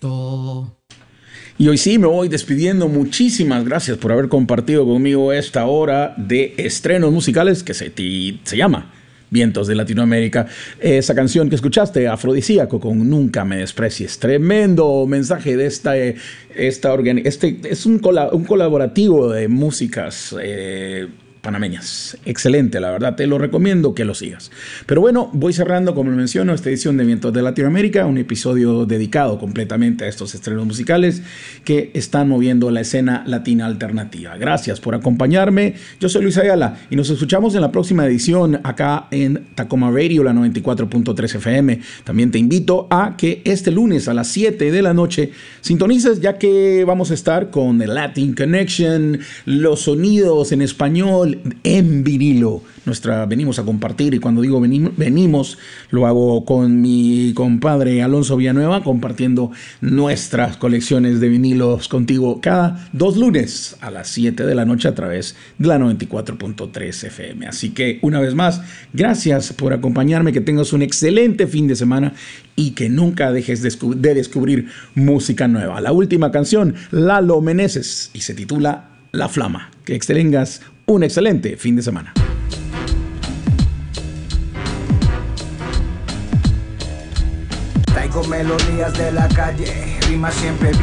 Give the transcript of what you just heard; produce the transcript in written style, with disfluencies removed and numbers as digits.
Correcto. Y hoy sí me voy despidiendo. Muchísimas gracias por haber compartido conmigo esta hora de estrenos musicales que se llama Vientos de Latinoamérica. Esa canción que escuchaste, Afrodisíaco, con Nunca Me Desprecies. Tremendo mensaje de es un colaborativo de músicas panameñas. Excelente, la verdad, te lo recomiendo que lo sigas. Pero bueno, voy cerrando, como menciono, esta edición de Vientos de Latinoamérica, un episodio dedicado completamente a estos estrenos musicales que están moviendo la escena latina alternativa. Gracias por acompañarme. Yo soy Luis Ayala y nos escuchamos en la próxima edición acá en Tacoma Radio, la 94.3 FM. También te invito a que este lunes a las 7 de la noche sintonices, ya que vamos a estar con el Latin Connection, los sonidos en español en vinilo. Venimos a compartir, y cuando digo venimos, lo hago con mi compadre Alonso Villanueva, compartiendo nuestras colecciones de vinilos contigo cada 2 lunes a las 7 de la noche a través de la 94.3 FM. Así que una vez más, gracias por acompañarme, que tengas un excelente fin de semana y que nunca dejes de descubrir música nueva. La última canción, Lalo Meneses, y se titula La Flama. Que tengas un excelente fin de semana. Traigo melodías de la calle, rimas siempre